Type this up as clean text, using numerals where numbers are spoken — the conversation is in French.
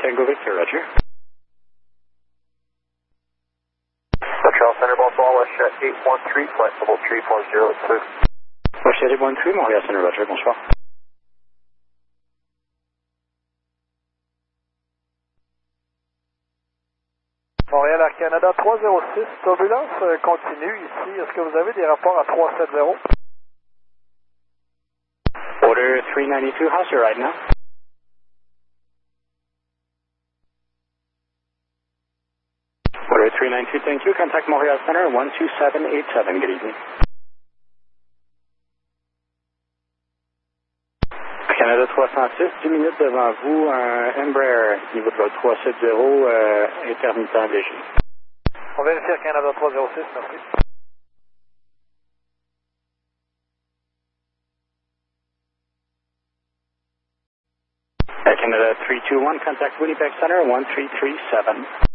Tango Victor, Roger. Montreal Center, Baltimore, WestJet 813, flight level 3402. WestJet 813, Montréal Center, Roger, bonsoir. Montréal Air Canada 306, turbulence continue ici. Est-ce que vous avez des rapports à 370? Order 392, how's your ride now? Order 392, thank you. Contact Montréal Center 12787, good evening. Canada 306, 10 minutes devant vous, un Embraer, niveau de vol 370, intermittent léger. On vérifie Air Canada 306, merci. Air Canada 321, contact Winnipeg Center 1337.